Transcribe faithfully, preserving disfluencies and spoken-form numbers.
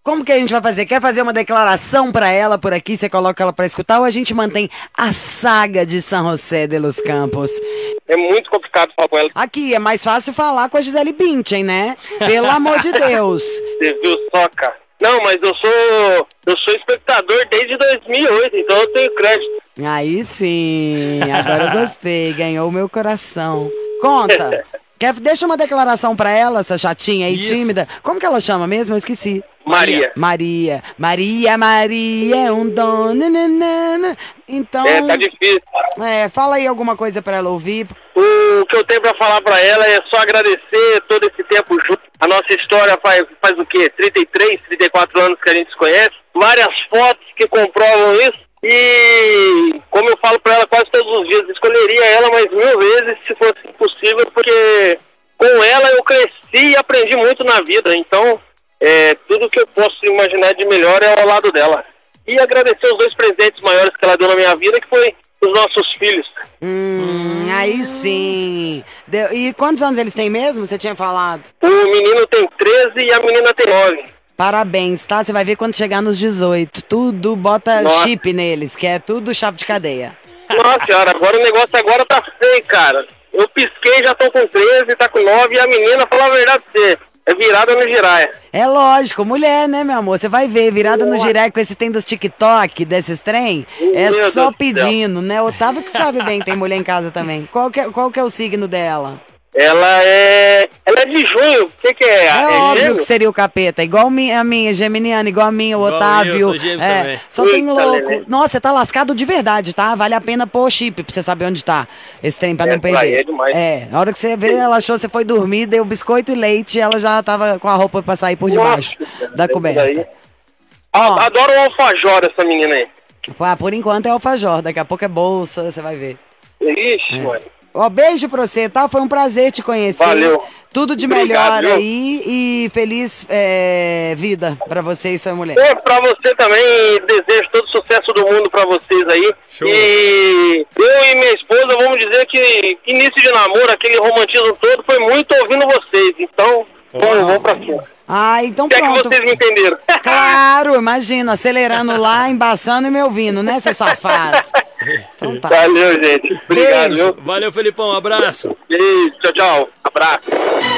Como que a gente vai fazer? Quer fazer uma declaração pra ela por aqui? Você coloca ela pra escutar ou a gente mantém a saga de São José de los Campos? É muito complicado falar com ela. Aqui, é mais fácil falar com a Gisele Bündchen, né? Pelo amor de Deus. Você viu só, cara? Não, mas eu sou eu sou espectador desde dois mil e oito, então eu tenho crédito. Aí sim, agora eu gostei, ganhou o meu coração. Conta, quer, deixa uma declaração pra ela, essa chatinha aí, Isso. tímida. Como que ela chama mesmo? Eu esqueci. Maria. Maria. Maria, Maria é um dom. Nananana. Então, É, tá difícil. é, fala aí alguma coisa pra ela ouvir. O que eu tenho pra falar pra ela é só agradecer todo esse tempo junto. A nossa história faz, faz o quê? trinta e três, trinta e quatro anos que a gente se conhece. Várias fotos que comprovam isso. E, como eu falo pra ela quase todos os dias, escolheria ela mais mil vezes se fosse possível, porque com ela eu cresci e aprendi muito na vida. Então, é, tudo que eu posso imaginar de melhor é ao lado dela. E agradecer os dois presentes maiores que ela deu na minha vida, que foi os nossos filhos. Hum, aí sim. Deu- E quantos anos eles têm mesmo? Você tinha falado. O menino tem treze e a menina tem nove. Parabéns, tá? Você vai ver quando chegar nos dezoito. Tudo bota Nossa. chip neles, que é tudo chave de cadeia. Nossa senhora, agora o negócio agora tá feio, cara. Eu pisquei, já tô com treze, tá com nove, e a menina, falar a verdade pra você, é virada no giraia. É lógico, mulher, né, meu amor? Você vai ver, virada no giraia com esse tem dos TikTok, desses trem, é Meu só Deus do pedindo, né? Otávio que sabe bem, tem mulher em casa também. Qual que é, qual que é o signo dela? Ela é... Ela é de junho, o que que é? É óbvio gêmeo? que seria o capeta, igual mi- a minha, geminiana, igual a minha, o Igual Otávio. eu, sou gêmeos é, também. só tem Eita, louco. Lelê. Nossa, você tá lascado de verdade, tá? Vale a pena pôr chip pra você saber onde tá esse trem pra É, não por aí perder. é demais. É, a hora que você vê, ela achou que você foi dormir, deu biscoito e leite e ela já tava com a roupa pra sair por debaixo Nossa, da isso coberta. daí. A- Adoro o alfajor, essa menina aí. Ah, por enquanto é alfajor, daqui a pouco é bolsa, você vai ver. Ixi, mano. Ó, beijo pra você, tá? Foi um prazer te conhecer. Valeu. Tudo de Obrigado, melhor viu? aí e feliz é, vida pra você e sua mulher. É, pra você também, desejo todo o sucesso do mundo pra vocês aí. Show. E eu e minha esposa, vamos dizer que início de namoro, aquele romantismo todo, foi muito ouvindo vocês. Então, vamos, vamos pra cima. Ah, então Se é que pronto. vocês me entenderam. Claro, imagina, acelerando lá, embaçando e me ouvindo, né, seu safado? Então tá. Valeu, gente. Obrigado, Beijo. viu? Valeu, Felipão, um abraço. Beijo, tchau, tchau. Abraço.